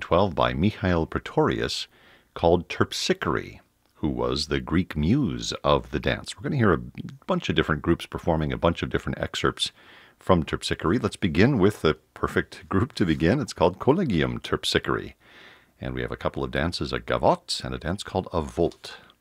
1612 by Mikhail Pretorius called Terpsichore, who was the Greek muse of the dance. We're going to hear a bunch of different groups performing a bunch of different excerpts from Terpsichore. Let's begin with the perfect group to begin. It's called Collegium Terpsichore. And we have a couple of dances, a gavotte and a dance called a volt.